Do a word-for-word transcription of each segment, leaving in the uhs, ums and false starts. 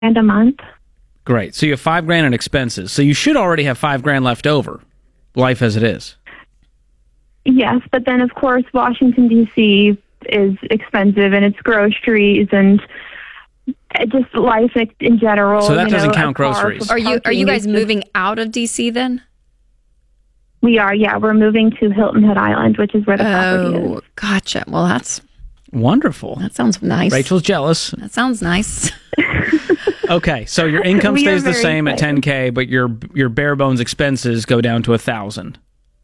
a month. Great. So you have five grand in expenses. So you should already have five grand left over, life as it is. Yes, but then, of course, Washington, D C is expensive, and it's groceries and just life in general. So that you doesn't know, count groceries. Are you are you guys moving out of D C then? We are, yeah. We're moving to Hilton Head Island, which is where the property Oh, is. gotcha. Well, that's wonderful. That sounds nice. Rachel's jealous. That sounds nice. Okay, so your income We are stays the very same at excited. ten K, but your your bare bones expenses go down to one thousand.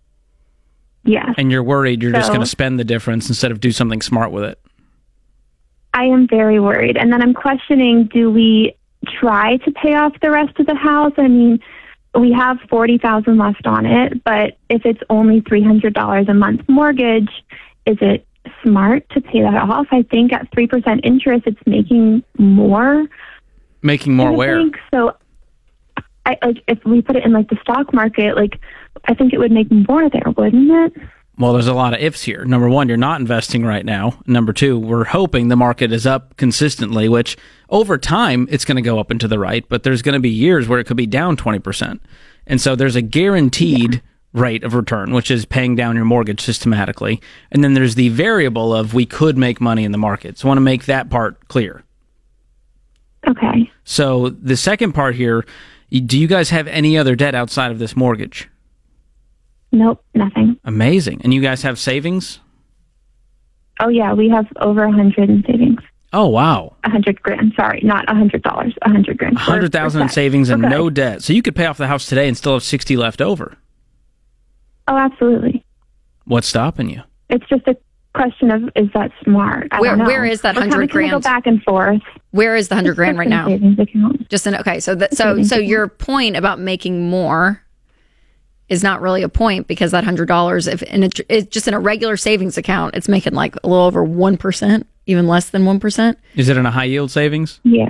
Yes. And you're worried you're just So- going to spend the difference instead of do something smart with it. I am very worried. And then I'm questioning, do we try to pay off the rest of the house? I mean, we have forty thousand dollars left on it, but if it's only three hundred dollars a month mortgage, is it smart to pay that off? I think at three percent interest, it's making more. Making more I where? think. So I, like, if we put it in like the stock market, like I think it would make more there, wouldn't it? Well, there's a lot of ifs here. Number one, you're not investing right now. Number two, we're hoping the market is up consistently, which over time it's going to go up and to the right, but there's going to be years where it could be down twenty percent. And so there's a guaranteed yeah. rate of return, which is paying down your mortgage systematically. And then there's the variable of we could make money in the market. So I want to make that part clear. Okay. So the second part here, do you guys have any other debt outside of this mortgage? Nope, nothing. Amazing. And you guys have savings? Oh, yeah, we have over a hundred in savings. Oh, wow. A hundred grand, sorry, not a hundred dollars, a hundred grand. A hundred thousand in savings and okay. no debt. So you could pay off the house today and still have sixty left over. Oh, absolutely. What's stopping you? It's just a question of, is that smart? I Where don't know. Where is that We're hundred kinda gonna grand? Go back and forth. Where is the hundred grand right now? Savings account. Just in okay. So that so so your point about making more is not really a point because that hundred dollars, if in a, it's just in a regular savings account, it's making like a little over one percent, even less than one percent. Is it in a high yield savings? Yeah.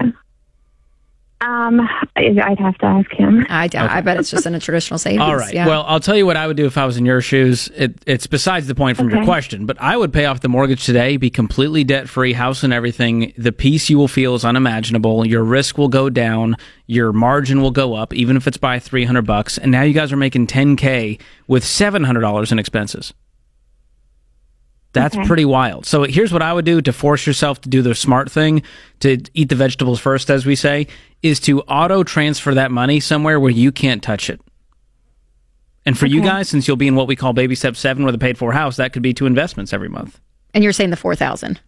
Um, I'd have to ask him. I, okay. I bet it's just in a traditional savings. All right. Yeah. Well, I'll tell you what I would do if I was in your shoes. It, it's besides the point from okay. your question, but I would pay off the mortgage today, be completely debt-free, house and everything. The peace you will feel is unimaginable. Your risk will go down. Your margin will go up, even if it's by three hundred bucks. And now you guys are making ten K with seven hundred dollars in expenses. That's okay. pretty wild. So here's what I would do to force yourself to do the smart thing, to eat the vegetables first, as we say, is to auto-transfer that money somewhere where you can't touch it. And for okay. you guys, since you'll be in what we call baby step seven with a paid-for house, that could be two investments every month. And you're saying the four thousand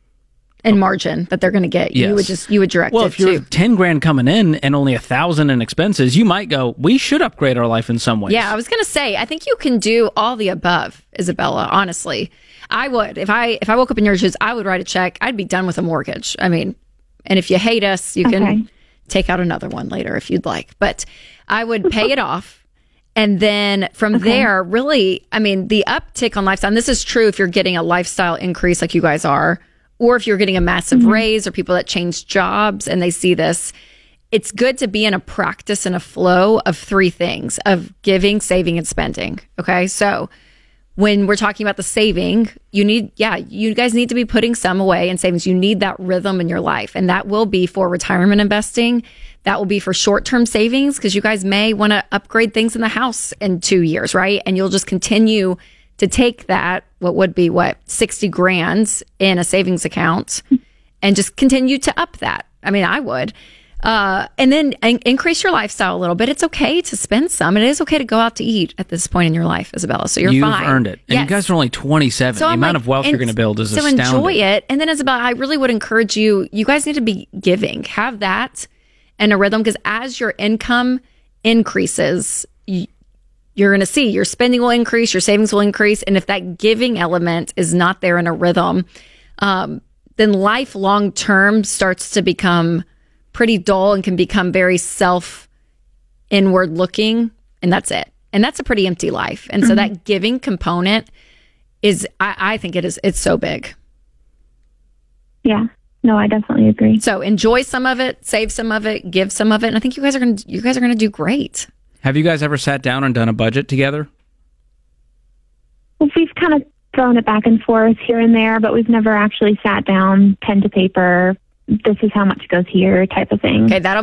in margin that they're going to get. Yes. You would just you would direct well, it if you're to ten grand coming in and only a thousand in expenses, you might go, we should upgrade our life in some ways. Yeah, I was going to say, I think you can do all the above, Isabella, honestly. I would. If I if I woke up in your shoes, I would write a check. I'd be done with a mortgage. I mean, and if you hate us, you okay. can take out another one later if you'd like. But I would pay it off. And then from okay. there, really, I mean, the uptick on lifestyle, and this is true if you're getting a lifestyle increase like you guys are, or if you're getting a massive mm-hmm. raise, or people that change jobs and they see this, it's good to be in a practice and a flow of three things, of giving, saving, and spending. Okay, so when we're talking about the saving, you need, yeah, you guys need to be putting some away in savings. You need that rhythm in your life. And that will be for retirement investing. That will be for short-term savings, because you guys may want to upgrade things in the house in two years, right? And you'll just continue to take that, what would be, what, sixty grand in a savings account, and just continue to up that. I mean, I would. Uh, and then in- increase your lifestyle a little bit. It's okay to spend some. It is okay to go out to eat at this point in your life, Isabella. So you're You've fine. You've earned it. And yes. you guys are only twenty-seven. So the I'm amount like, of wealth and you're going to build is so astounding. So enjoy it. And then, Isabella, I really would encourage you, you guys need to be giving. Have that and a rhythm, because as your income increases, you, you're going to see your spending will increase, your savings will increase. And if that giving element is not there in a rhythm, um, then life long term starts to become pretty dull and can become very self inward looking. And that's it. And that's a pretty empty life. And mm-hmm. so that giving component is, I, I think it is, it's so big. Yeah. No, I definitely agree. So enjoy some of it, save some of it, give some of it. And I think you guys are going to, you guys are going to do great. Have you guys ever sat down and done a budget together? Well, we've kind of thrown it back and forth here and there, but we've never actually sat down, pen to paper, this is how much goes here type of thing. Okay, that'll